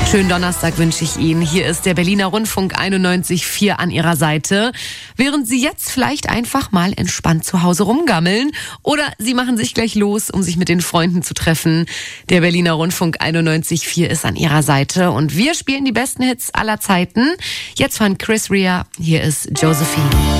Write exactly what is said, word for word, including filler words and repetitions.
Schönen Donnerstag wünsche ich Ihnen. Hier ist der Berliner Rundfunk einundneunzig Komma vier an Ihrer Seite. Während Sie jetzt vielleicht einfach mal entspannt zu Hause rumgammeln oder Sie machen sich gleich los, um sich mit den Freunden zu treffen. Der Berliner Rundfunk einundneunzig Komma vier ist an Ihrer Seite und wir spielen die besten Hits aller Zeiten. Jetzt von Chris Rea, hier ist Josephine.